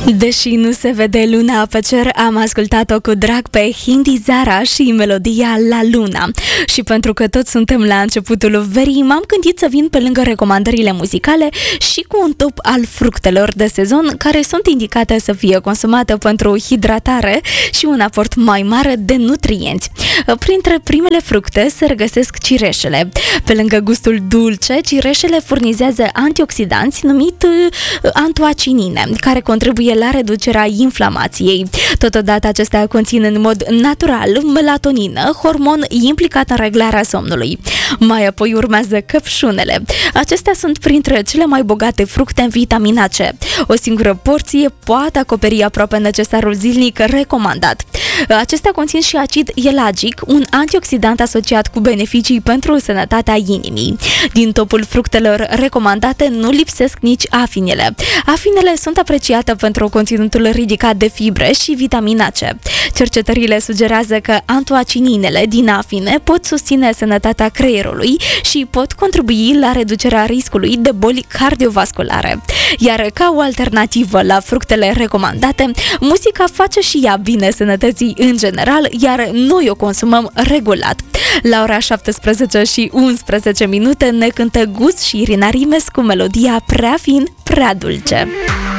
Deși nu se vede luna pe cer, am ascultat-o cu drag pe Hindi Zara și melodia La Luna. Și pentru că toți suntem la începutul verii, m-am gândit să vin pe lângă recomandările muzicale și cu un top al fructelor de sezon care sunt indicate să fie consumate pentru hidratare și un aport mai mare de nutrienți. Printre primele fructe se regăsesc cireșele. Pe lângă gustul dulce, cireșele furnizează antioxidanți numit antoacinine, care contribuie la reducerea inflamației. Totodată acestea conțin în mod natural melatonină, hormon implicat în reglarea somnului. Mai apoi urmează căpșunele. Acestea sunt printre cele mai bogate fructe în vitamina C. O singură porție poate acoperi aproape necesarul zilnic recomandat. Acestea conțin și acid elagic, un antioxidant asociat cu beneficii pentru sănătatea inimii. Din topul fructelor recomandate nu lipsesc nici afinele. Afinele sunt apreciate pentru conținutul ridicat de fibre și vitamina C. Cercetările sugerează că antoacininele din afine pot susține sănătatea creierului și pot contribui la reducerea riscului de boli cardiovasculare. Iar ca o alternativă la fructele recomandate, muzica face și ea bine sănătății în general, iar noi o consumăm regulat. La ora 17:11 ne cântă Gus și Irina Rimes cu melodia Prea fin, prea dulce.